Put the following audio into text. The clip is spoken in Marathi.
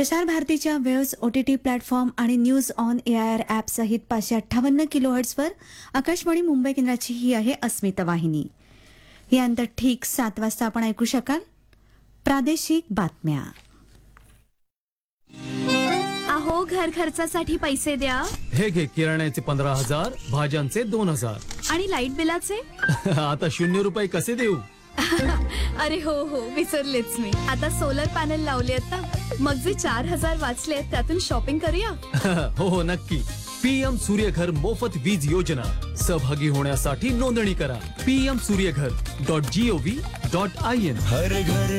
प्रसार भारतीच्या वेव्स OTT प्लॅटफॉर्म आणि न्यूज ऑन AIR ॲप सहित 558 किलोहर्ट्झवर आकाशवाणी मुंबई केंद्राची ही आहे अस्मिता वाहिनी. यानंतर ठीक 7 वाजता आपण ऐकू शकाल प्रादेशिक बातम्या. अहो, घर खर्चासाठी पैसे द्या. हे घे किराण्याचे 15,000, भाज्यांचे 2,000 आणि लाईट बिलाचे. आता 0 रुपये कसे देऊ? अरे हो विसरलेच मी. आता सोलर पॅनल लावले ना, मग जे 4,000 वाचले त्यातून शॉपिंग करूया. हो नक्की. PM सूर्यघर मोफत वीज योजना सहभागी होण्यासाठी नोंदणी करा. pmsuryaghar.gov.in.